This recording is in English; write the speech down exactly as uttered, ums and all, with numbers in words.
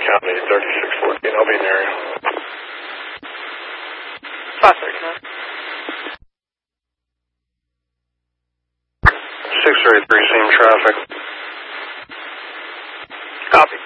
County, thirty-six fourteen. I'll be in the area. five thirty-nine. six thirty-three, same traffic. Copy.